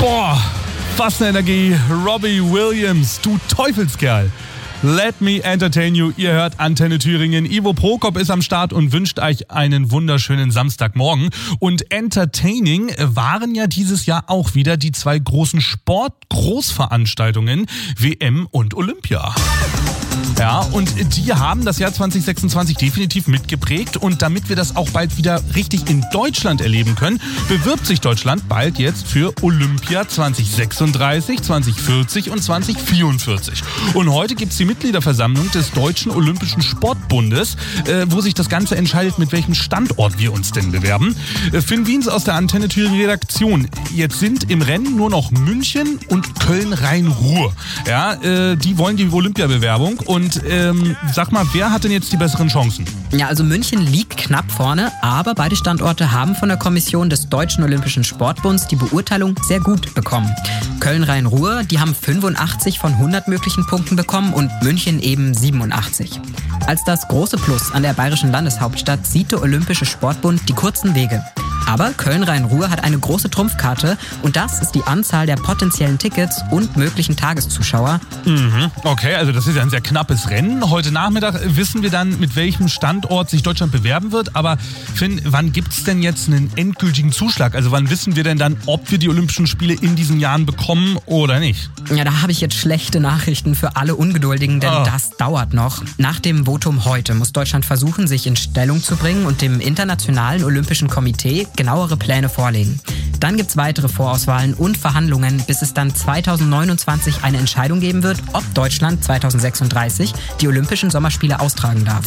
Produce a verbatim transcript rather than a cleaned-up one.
Boah, was eine Energie. Robbie Williams, du Teufelskerl. Let me entertain you. Ihr hört Antenne Thüringen. Ivo Prokop ist am Start und wünscht euch einen wunderschönen Samstagmorgen. Und entertaining waren ja dieses Jahr auch wieder die zwei großen Sport-Großveranstaltungen W M und Olympia. Ja, und die haben das Jahr zwanzig sechsundzwanzig definitiv mitgeprägt. Und damit wir das auch bald wieder richtig in Deutschland erleben können, bewirbt sich Deutschland bald jetzt für Olympia zwanzig sechsunddreißig, zwanzig vierzig und zwanzig vierundvierzig. Und heute gibt's die Mitgliederversammlung des Deutschen Olympischen Sportbundes, äh, wo sich das Ganze entscheidet, mit welchem Standort wir uns denn bewerben. Äh, Finn Wiens aus der Antenne Thüringen Redaktion. Jetzt sind im Rennen nur noch München und Köln-Rhein-Ruhr. Ja, äh, die wollen die Olympiabewerbung. Und ähm, sag mal, wer hat denn jetzt die besseren Chancen? Ja, also München liegt knapp vorne, aber beide Standorte haben von der Kommission des Deutschen Olympischen Sportbunds die Beurteilung sehr gut bekommen. Köln-Rhein-Ruhr, die haben fünfundachtzig von hundert möglichen Punkten bekommen und München eben siebenundachtzig. Als das große Plus an der bayerischen Landeshauptstadt sieht der Olympische Sportbund die kurzen Wege. Aber Köln-Rhein-Ruhr hat eine große Trumpfkarte und das ist die Anzahl der potenziellen Tickets und möglichen Tageszuschauer. Mhm. Okay, also das ist ja ein sehr knappes Rennen. Heute Nachmittag wissen wir dann, mit welchem Standort sich Deutschland bewerben wird. Aber Finn, wann gibt's denn jetzt einen endgültigen Zuschlag? Also wann wissen wir denn dann, ob wir die Olympischen Spiele in diesen Jahren bekommen oder nicht? Ja, da habe ich jetzt schlechte Nachrichten für alle Ungeduldigen, denn oh. das dauert noch. Nach dem Votum heute muss Deutschland versuchen, sich in Stellung zu bringen und dem Internationalen Olympischen Komitee genauere Pläne vorlegen. Dann gibt's weitere Vorauswahlen und Verhandlungen, bis es dann zweitausendneunundzwanzig eine Entscheidung geben wird, ob Deutschland zweitausendsechsunddreißig die Olympischen Sommerspiele austragen darf.